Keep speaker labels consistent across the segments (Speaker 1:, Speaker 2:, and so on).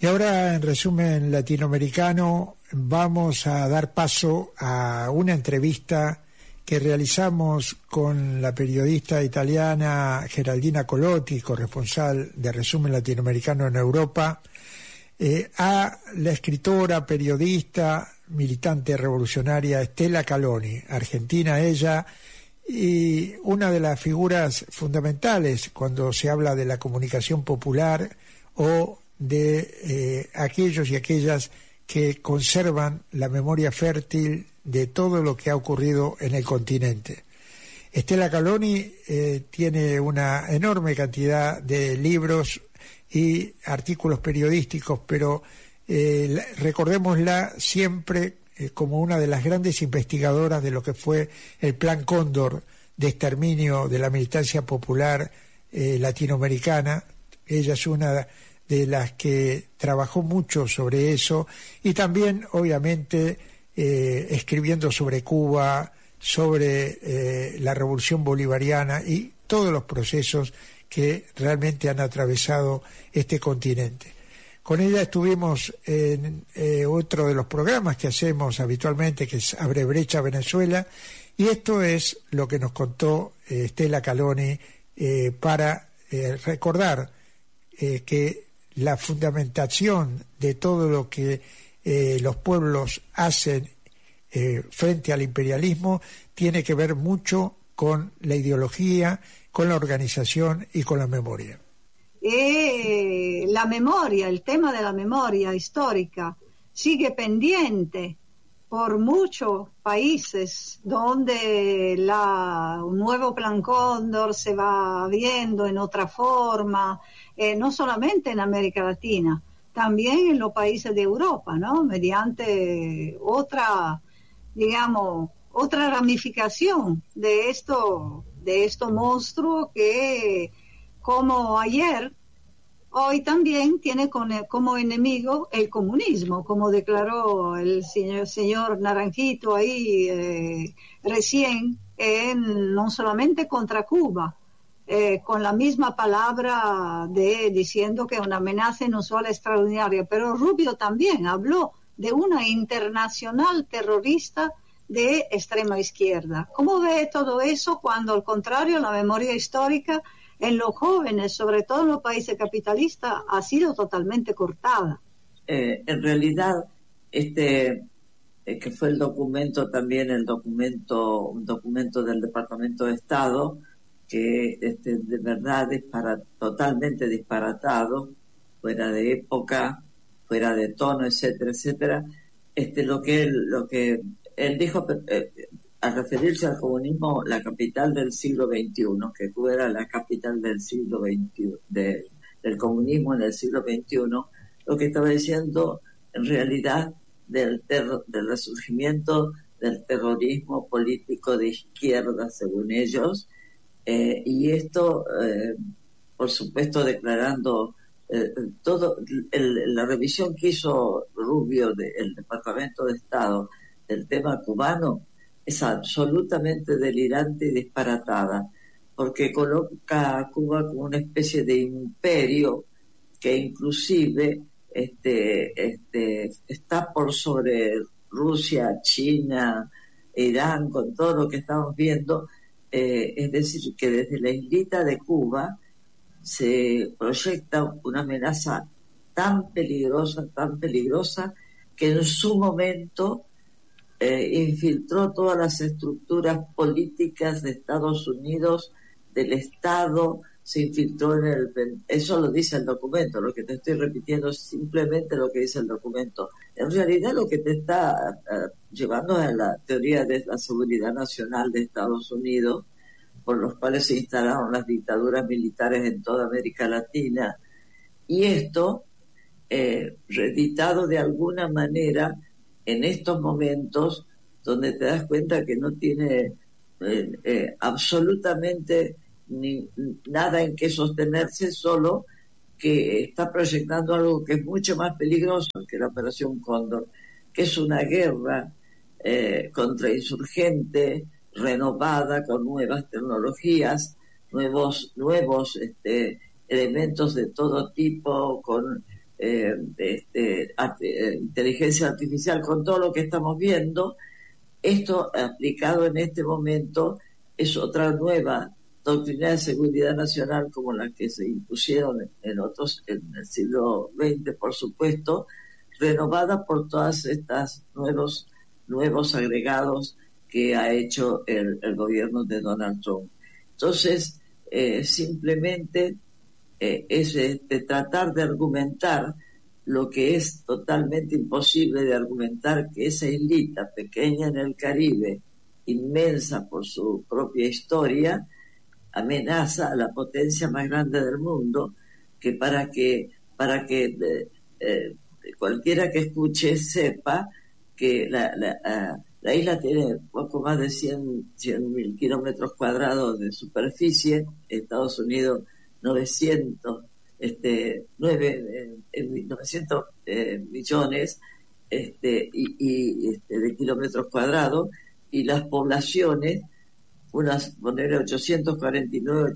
Speaker 1: ahora, en resumen latinoamericano, vamos a dar paso a una entrevista que realizamos con la periodista italiana Geraldina Colotti, corresponsal de Resumen Latinoamericano en Europa, a la escritora, periodista, militante revolucionaria Estela Caloni, argentina ella, y una de las figuras fundamentales cuando se habla de la comunicación popular o de aquellos y aquellas que conservan la memoria fértil de todo lo que ha ocurrido en el continente. Estela Caloni tiene una enorme cantidad de libros y artículos periodísticos, pero recordémosla siempre como una de las grandes investigadoras de lo que fue el Plan Cóndor de exterminio de la militancia popular latinoamericana. Ella es una de las que trabajó mucho sobre eso y también, obviamente, escribiendo sobre Cuba, sobre la revolución bolivariana y todos los procesos que realmente han atravesado este continente. Con ella estuvimos en otro de los programas que hacemos habitualmente, que es Abre Brecha Venezuela, y esto es lo que nos contó Estela Caloni para recordar que la fundamentación de todo lo que los pueblos hacen frente al imperialismo tiene que ver mucho con la ideología, con la organización y con la memoria.
Speaker 2: La memoria, el tema de la memoria histórica sigue pendiente por muchos países donde un nuevo Plan Cóndor se va viendo en otra forma, no solamente en América Latina, también en los países de Europa, ¿no? Mediante otra ramificación de esto monstruo que, como ayer, hoy también tiene como enemigo el comunismo, como declaró el señor Naranjito ahí recién, no solamente contra Cuba, con la misma palabra diciendo que es una amenaza inusual extraordinaria, pero Rubio también habló de una internacional terrorista de extrema izquierda. ¿Cómo ve todo eso cuando, al contrario, la memoria histórica en los jóvenes, sobre todo en los países capitalistas, ha sido totalmente cortada?
Speaker 3: En realidad, que fue el documento también, un documento del Departamento de Estado, que de verdad es totalmente disparatado, fuera de época, fuera de tono, etcétera, etcétera. Lo que él dijo, al referirse al comunismo, la capital del siglo XXI, que Cuba era la capital del siglo XXI, del comunismo en el siglo XXI, lo que estaba diciendo en realidad del resurgimiento del terrorismo político de izquierda, según ellos, y esto, por supuesto, declarando todo la revisión que hizo Rubio del Departamento de Estado del tema cubano es absolutamente delirante y disparatada, porque coloca a Cuba como una especie de imperio que inclusive está por sobre Rusia, China, Irán, con todo lo que estamos viendo. Es decir, que desde la islita de Cuba se proyecta una amenaza tan peligrosa, que en su momento infiltró todas las estructuras políticas de Estados Unidos, del Estado, se infiltró eso lo dice el documento, lo que te estoy repitiendo es simplemente lo que dice el documento. En realidad lo que te está llevando a la teoría de la seguridad nacional de Estados Unidos, por los cuales se instalaron las dictaduras militares en toda América Latina, y esto reeditado de alguna manera en estos momentos donde te das cuenta que no tiene absolutamente nada en que sostenerse, solo que está proyectando algo que es mucho más peligroso que la Operación Cóndor, que es una guerra contra insurgente renovada, con nuevas tecnologías, nuevos elementos de todo tipo, con inteligencia artificial, con todo lo que estamos viendo, esto aplicado en este momento es otra nueva doctrina de seguridad nacional como la que se impusieron en el siglo XX, por supuesto, renovada por todas estas nuevos agregados que ha hecho el gobierno de Donald Trump. Entonces, simplemente es tratar de argumentar lo que es totalmente imposible de argumentar, que esa islita pequeña en el Caribe, inmensa por su propia historia, amenaza a la potencia más grande del mundo, que para que cualquiera que escuche sepa que la isla tiene poco más de 100.000 kilómetros cuadrados de superficie, Estados Unidos 900 millones de kilómetros cuadrados, y las poblaciones, poner 849,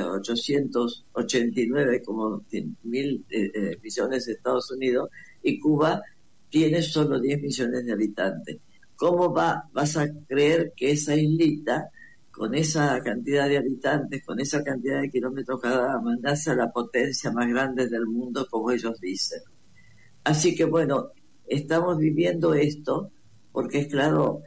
Speaker 3: 889 como mil millones de Estados Unidos, y Cuba tiene solo 10 millones de habitantes. ¿Cómo vas a creer que esa islita, con esa cantidad de habitantes, con esa cantidad de kilómetros cuadrados, amenaza a la potencia más grande del mundo, como ellos dicen? Así que bueno, estamos viviendo esto porque es claro,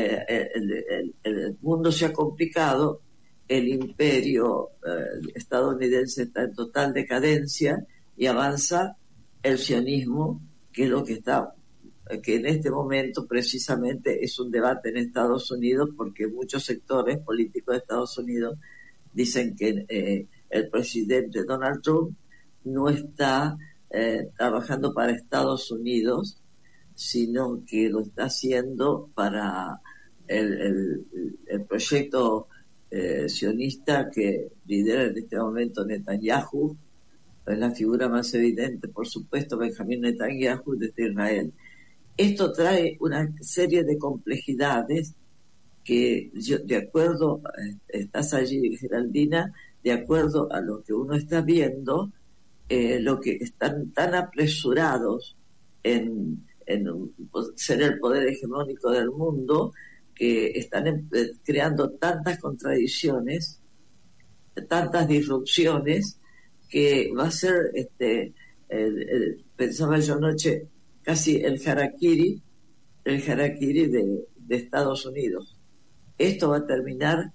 Speaker 3: el mundo se ha complicado, el imperio estadounidense está en total decadencia y avanza el sionismo, que es lo que en este momento precisamente es un debate en Estados Unidos, porque muchos sectores políticos de Estados Unidos dicen que el presidente Donald Trump no está trabajando para Estados Unidos, sino que lo está haciendo para el proyecto sionista que lidera en este momento Netanyahu. Es la figura más evidente, por supuesto, Benjamín Netanyahu, desde Israel. Esto trae una serie de complejidades que, de acuerdo, estás allí, Geraldina, de acuerdo a lo que uno está viendo, lo que están tan apresurados en ser el poder hegemónico del mundo, que están creando tantas contradicciones, tantas disrupciones, que va a ser, pensaba yo anoche, casi el harakiri de Estados Unidos. Esto va a terminar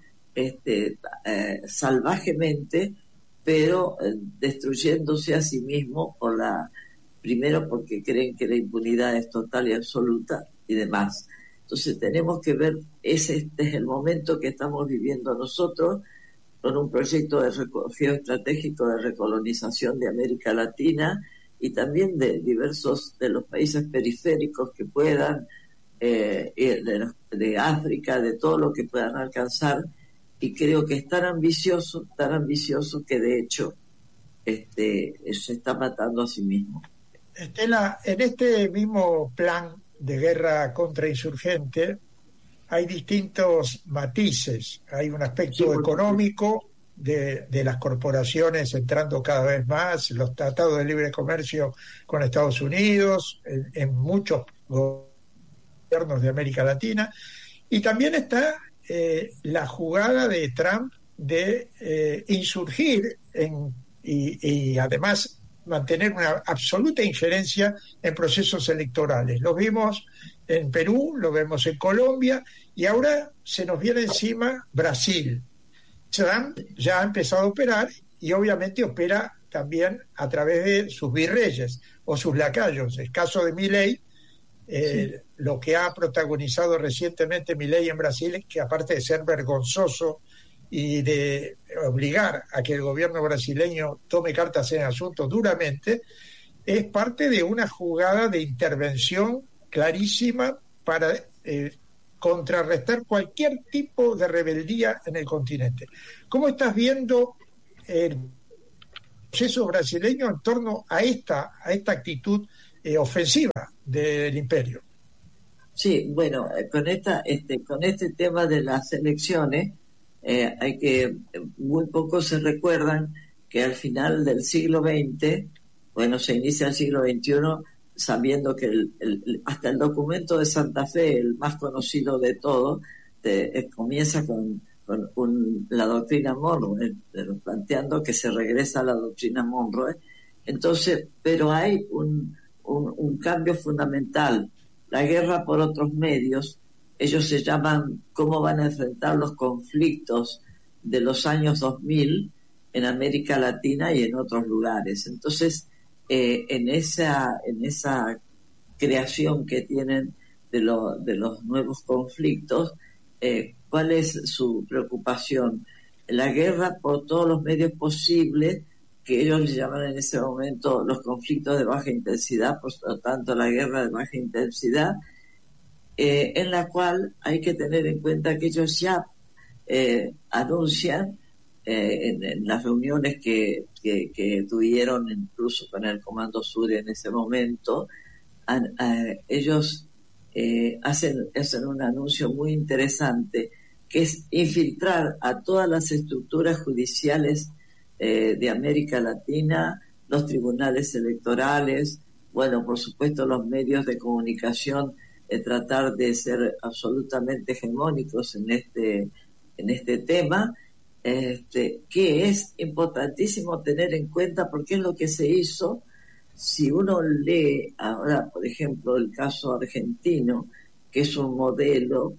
Speaker 3: salvajemente, pero destruyéndose a sí mismo primero porque creen que la impunidad es total y absoluta y demás. Entonces tenemos que ver, este es el momento que estamos viviendo nosotros, con un proyecto geoestratégico de recolonización de América Latina y también de diversos de los países periféricos que puedan, de África, de todo lo que puedan alcanzar, y creo que es tan ambicioso que de hecho se está matando a sí mismo.
Speaker 1: Estela, en este mismo plan de guerra contrainsurgente hay distintos matices. Hay un aspecto económico de las corporaciones entrando cada vez más, los tratados de libre comercio con Estados Unidos, en muchos gobiernos de América Latina, y también está la jugada de Trump de insurgir y además mantener una absoluta injerencia en procesos electorales. Lo vimos en Perú, lo vemos en Colombia, y ahora se nos viene encima Brasil. Trump ya ha empezado a operar, y obviamente opera también a través de sus virreyes o sus lacayos. El caso de Milei, sí. Lo que ha protagonizado recientemente Milei en Brasil, es que aparte de ser vergonzoso y de obligar a que el gobierno brasileño tome cartas en el asunto duramente, es parte de una jugada de intervención clarísima para contrarrestar cualquier tipo de rebeldía en el continente. ¿Cómo estás viendo el proceso brasileño en torno a esta actitud ofensiva del imperio?
Speaker 3: Sí, bueno, con este tema de las elecciones, muy pocos se recuerdan que al final del siglo XX Bueno, se inicia el siglo XXI sabiendo que hasta el documento de Santa Fe, el más conocido de todos, comienza con la doctrina Monroe, planteando que se regresa a la doctrina Monroe. Entonces, pero hay un cambio fundamental. La guerra por otros medios, ellos se llaman cómo van a enfrentar los conflictos de los años 2000 en América Latina y en otros lugares. Entonces, en esa creación que tienen de los nuevos conflictos, ¿cuál es su preocupación? La guerra por todos los medios posibles, que ellos le llaman en ese momento los conflictos de baja intensidad, por lo tanto la guerra de baja intensidad, en la cual hay que tener en cuenta que ellos ya anuncian en las reuniones que tuvieron incluso con el Comando Sur en ese momento, ellos hacen un anuncio muy interesante, que es infiltrar a todas las estructuras judiciales de América Latina, los tribunales electorales, bueno, por supuesto los medios de comunicación, tratar de ser absolutamente hegemónicos en este tema, que es importantísimo tener en cuenta, porque es lo que se hizo. Si uno lee ahora, por ejemplo, el caso argentino, que es un modelo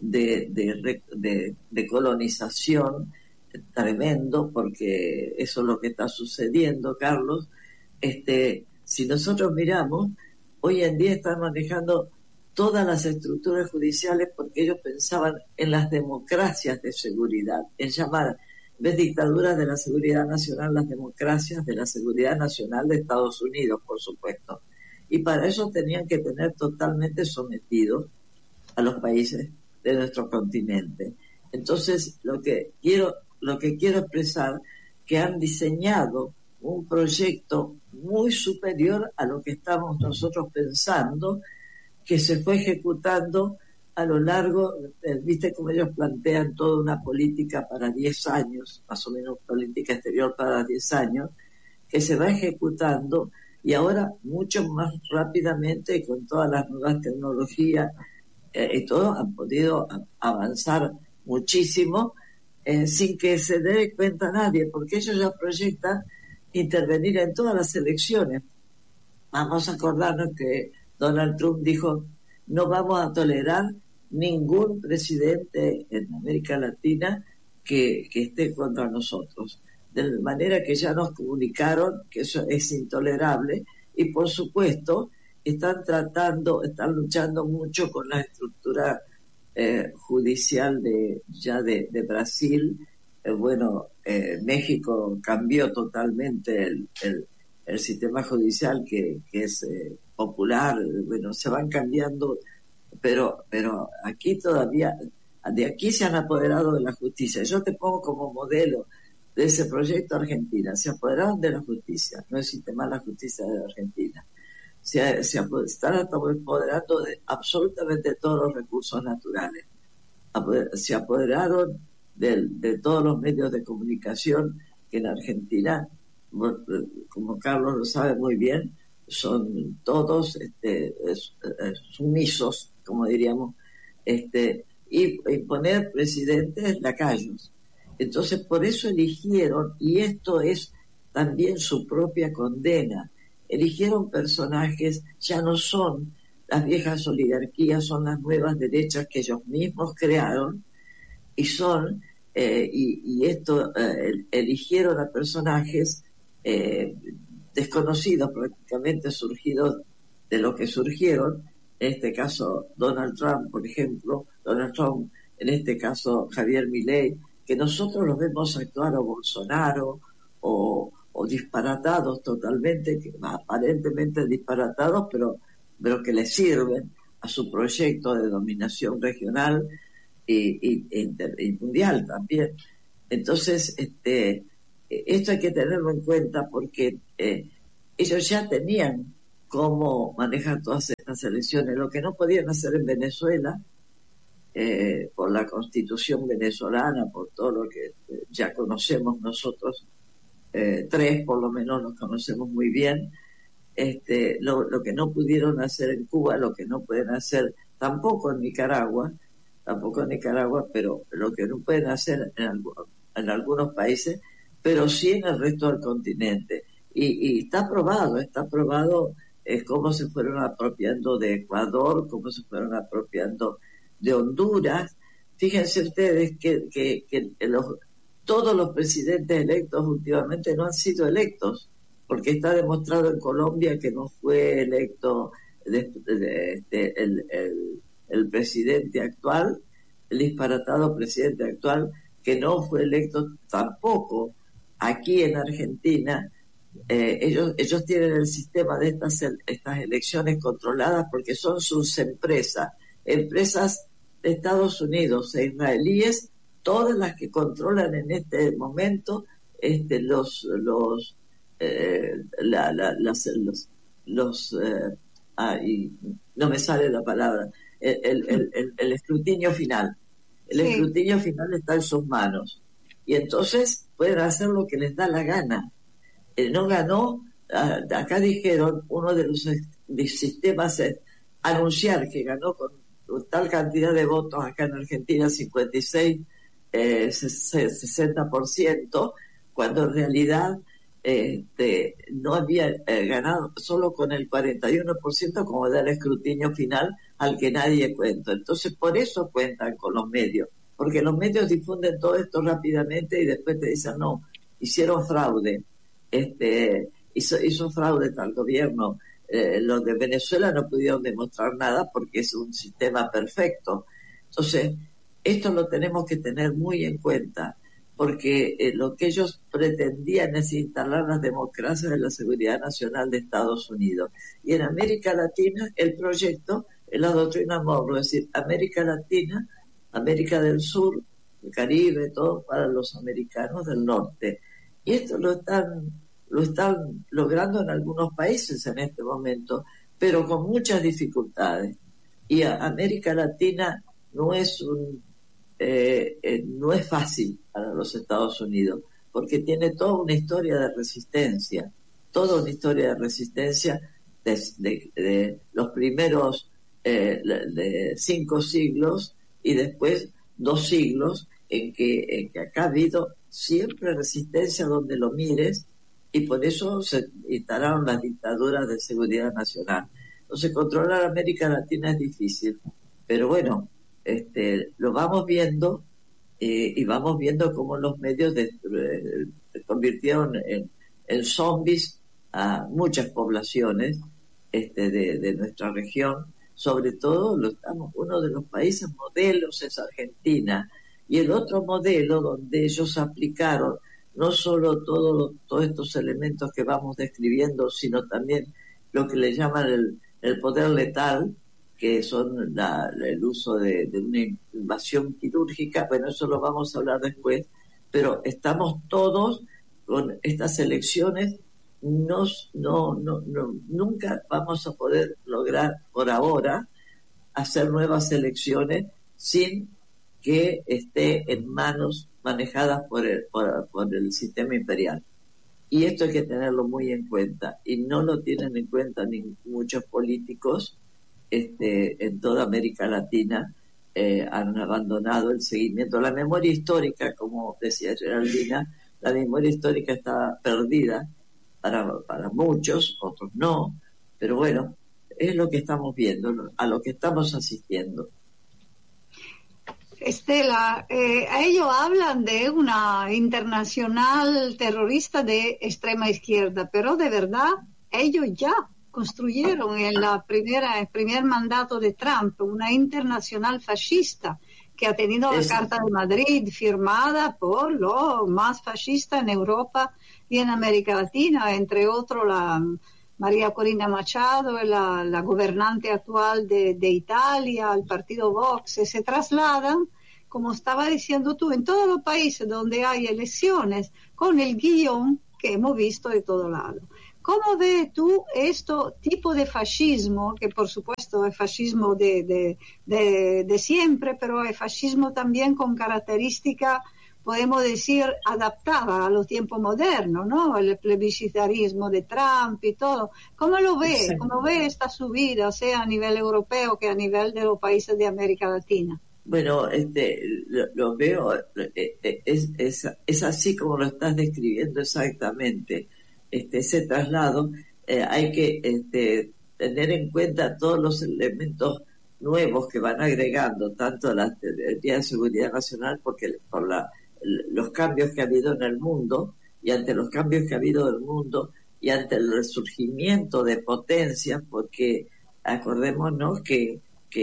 Speaker 3: de colonización tremendo, porque eso es lo que está sucediendo, Carlos. Si nosotros miramos, hoy en día están manejando todas las estructuras judiciales porque ellos pensaban en las democracias de seguridad, en llamar, en vez de dictaduras de la seguridad nacional, las democracias de la seguridad nacional de Estados Unidos, por supuesto. Y para eso tenían que tener totalmente sometidos a los países de nuestro continente. Entonces, lo que quiero expresar, que han diseñado un proyecto muy superior a lo que estamos nosotros pensando, que se fue ejecutando a lo largo, viste como ellos plantean toda una política para 10 años, más o menos política exterior para 10 años, que se va ejecutando y ahora mucho más rápidamente con todas las nuevas tecnologías y todo han podido avanzar muchísimo sin que se dé cuenta nadie, porque ellos ya proyectan intervenir en todas las elecciones. Vamos a acordarnos que Donald Trump dijo: no vamos a tolerar ningún presidente en América Latina que esté contra nosotros. De manera que ya nos comunicaron que eso es intolerable y, por supuesto, están luchando mucho con la estructura judicial de Brasil. México cambió totalmente el sistema judicial que es popular. Bueno, se van cambiando, pero aquí todavía, de aquí se han apoderado de la justicia. Yo te pongo como modelo de ese proyecto Argentina. Se apoderaron de la justicia, no existe más la justicia de Argentina. Se están apoderando de absolutamente todos los recursos naturales. Se apoderaron de todos los medios de comunicación, que en Argentina, como Carlos lo sabe muy bien, son todos sumisos, como diríamos, y imponer presidentes lacayos. Entonces, por eso eligieron, y esto es también su propia condena, eligieron personajes, ya no son las viejas oligarquías, son las nuevas derechas que ellos mismos crearon, y son, eligieron a personajes desconocidos, prácticamente surgidos de lo que surgieron, en este caso Donald Trump, por ejemplo, en este caso Javier Milei, que nosotros los vemos actuar, o Bolsonaro, o disparatados totalmente, aparentemente disparatados, pero que le sirven a su proyecto de dominación regional y mundial también. Entonces, esto hay que tenerlo en cuenta porque ellos ya tenían cómo manejar todas estas elecciones. Lo que no podían hacer en Venezuela, por la constitución venezolana, por todo lo que ya conocemos nosotros, tres por lo menos los conocemos muy bien, lo que no pudieron hacer en Cuba, lo que no pueden hacer tampoco en Nicaragua, pero lo que no pueden hacer en algunos países, pero sí en el resto del continente. Y está probado cómo se fueron apropiando de Ecuador, cómo se fueron apropiando de Honduras. Fíjense ustedes que todos los presidentes electos últimamente no han sido electos, porque está demostrado en Colombia que no fue electo el presidente actual, el disparatado presidente actual, que no fue electo tampoco aquí en Argentina. Ellos tienen el sistema de estas elecciones controladas porque son sus empresas de Estados Unidos e israelíes, todas las que controlan en este momento no me sale la palabra, el escrutinio final. El escrutinio final está en sus manos y entonces pueden hacer lo que les da la gana. No ganó, acá dijeron, uno de los sistemas es anunciar que ganó con tal cantidad de votos acá en Argentina, 56, 60%, cuando en realidad no había ganado solo con el 41%, como da el escrutinio final, al que nadie cuenta. Entonces, por eso cuentan con los medios, porque los medios difunden todo esto rápidamente y después te dicen, no, hicieron fraude, hizo fraude tal gobierno. Los de Venezuela no pudieron demostrar nada porque es un sistema perfecto. Entonces, esto lo tenemos que tener muy en cuenta, porque lo que ellos pretendían es instalar las democracias de la seguridad nacional de Estados Unidos. Y en América Latina el proyecto es la doctrina Monroe, es decir, América Latina, América del Sur, el Caribe, todo para los americanos del norte. Y esto lo están logrando en algunos países en este momento, pero con muchas dificultades. Y América Latina no es fácil para los Estados Unidos, porque tiene toda una historia de resistencia, de los primeros de 5 siglos y después 2 siglos en que acá ha habido siempre resistencia donde lo mires, y por eso se instalaron las dictaduras de seguridad nacional. Entonces, controlar América Latina es difícil, pero bueno, lo vamos viendo y vamos viendo cómo los medios convirtieron en zombies a muchas poblaciones de nuestra región. Sobre todo, uno de los países modelos es Argentina, y el otro modelo donde ellos aplicaron no solo todos estos elementos que vamos describiendo, sino también lo que le llaman el poder letal, que son el uso de una invasión quirúrgica. Bueno, eso lo vamos a hablar después, pero estamos todos con estas elecciones. Nunca vamos a poder lograr por ahora hacer nuevas elecciones sin que esté en manos manejadas por el sistema imperial. Y esto hay que tenerlo muy en cuenta, y no lo tienen en cuenta ni muchos políticos en toda América Latina. Han abandonado el seguimiento. La memoria histórica, como decía Geraldina, la memoria histórica está perdida para muchos, otros no, pero bueno, es lo que estamos viendo, a lo que estamos asistiendo.
Speaker 2: Estela, ellos hablan de una internacional terrorista de extrema izquierda, pero de verdad ellos ya construyeron en el primer mandato de Trump una internacional fascista que ha tenido la Carta de Madrid firmada por los más fascistas en Europa y en América Latina, entre otros la María Corina Machado, la gobernante actual de Italia, el partido Vox. Se trasladan, como estaba diciendo tú, en todos los países donde hay elecciones, con el guión que hemos visto de todo lado. ¿Cómo ves tú este tipo de fascismo, que por supuesto es fascismo de siempre, pero es fascismo también con características podemos decir, adaptada a los tiempos modernos, ¿no? El plebiscitarismo de Trump y todo. ¿Cómo lo ve?
Speaker 3: Sí.
Speaker 2: ¿Cómo ve esta subida, sea a nivel europeo que a nivel de los países de América Latina?
Speaker 3: Bueno, lo veo, es así como lo estás describiendo exactamente. Ese traslado, hay que tener en cuenta todos los elementos nuevos que van agregando, tanto la Secretaría de Seguridad Nacional, porque por los cambios que ha habido en el mundo, y ante los cambios que ha habido en el mundo, y ante el resurgimiento de potencias, porque acordémonos que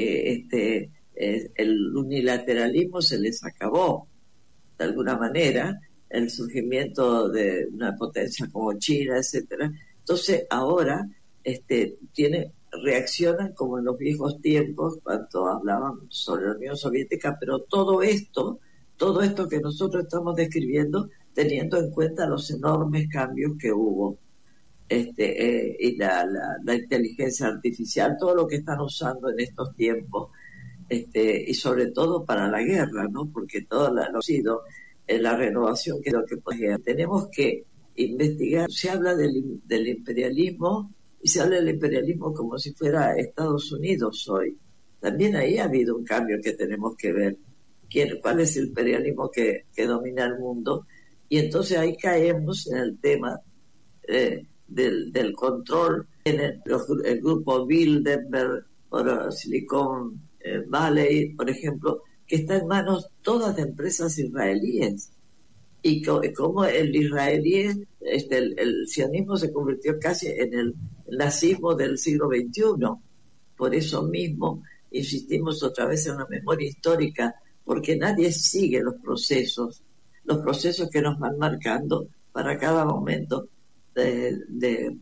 Speaker 3: el unilateralismo se les acabó, de alguna manera, el surgimiento de una potencia como China, etcétera. Entonces ahora reaccionan como en los viejos tiempos, cuando hablaban sobre la Unión Soviética, pero todo esto que nosotros estamos describiendo, teniendo en cuenta los enormes cambios que hubo, y la inteligencia artificial, todo lo que están usando en estos tiempos, y sobre todo para la guerra, ¿no? Porque todo lo ha sido la renovación, que es lo que tenemos que investigar. Se habla del imperialismo, y se habla del imperialismo como si fuera Estados Unidos hoy. También ahí ha habido un cambio que tenemos que ver. ¿Cuál es el imperialismo que domina el mundo? Y entonces ahí caemos en el tema del control en el grupo Bilderberg, o Silicon Valley, por ejemplo, que está en manos todas de empresas israelíes. Y como el israelí, el sionismo se convirtió casi en el nazismo del siglo XXI. Por eso mismo insistimos otra vez en una memoria histórica, porque nadie sigue los procesos que nos van marcando para cada momento de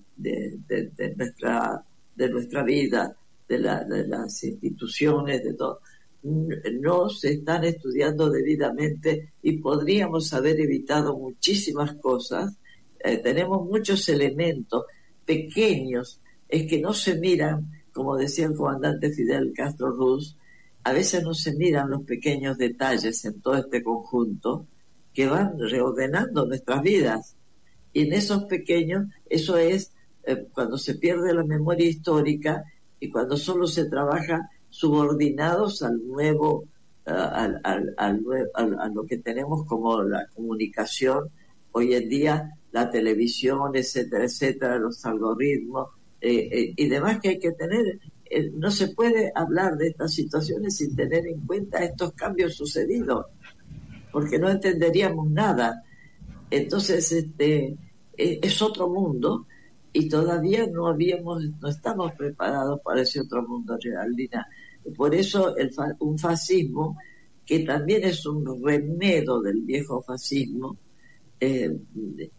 Speaker 3: nuestra vida, de las instituciones, de todo. No se están estudiando debidamente y podríamos haber evitado muchísimas cosas. Tenemos muchos elementos pequeños, es que no se miran, como decía el comandante Fidel Castro Ruz, a veces no se miran los pequeños detalles en todo este conjunto que van reordenando nuestras vidas. Y en esos pequeños, eso es cuando se pierde la memoria histórica y cuando solo se trabaja subordinados al nuevo, a lo que tenemos como la comunicación hoy en día, la televisión, etcétera, etcétera, los algoritmos y demás que hay que tener. No se puede hablar de estas situaciones sin tener en cuenta estos cambios sucedidos, porque no entenderíamos nada. Entonces, es otro mundo y todavía no estamos preparados para ese otro mundo real, Lina. Por eso un fascismo, que también es un remedo del viejo fascismo, de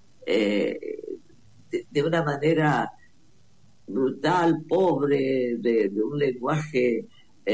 Speaker 3: una manera brutal, pobre, de un lenguaje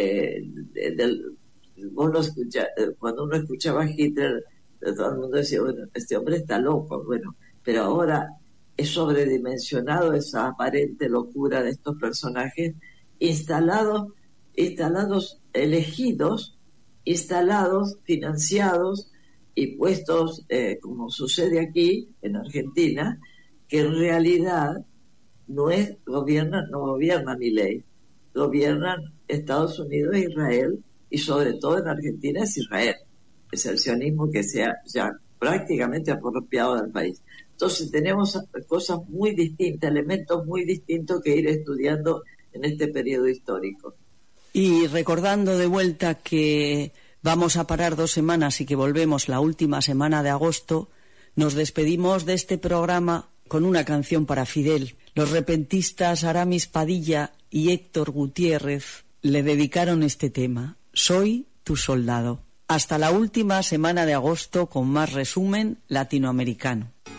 Speaker 3: cuando uno escuchaba a Hitler, todo el mundo decía, bueno, este hombre está loco, bueno, pero ahora es sobredimensionado esa aparente locura de estos personajes instalados, elegidos, financiados y puestos, como sucede aquí en Argentina, que en realidad no gobierna Milei, gobiernan Estados Unidos e Israel, y sobre todo en Argentina es Israel, es el sionismo que se ha ya prácticamente apropiado del país. Entonces tenemos cosas muy distintas, elementos muy distintos que ir estudiando en este periodo histórico.
Speaker 4: Y recordando de vuelta que vamos a parar 2 semanas y que volvemos la última semana de agosto, nos despedimos de este programa con una canción para Fidel. Los repentistas Aramis Padilla y Héctor Gutiérrez le dedicaron este tema, Soy tu soldado. Hasta la última semana de agosto con más resumen latinoamericano.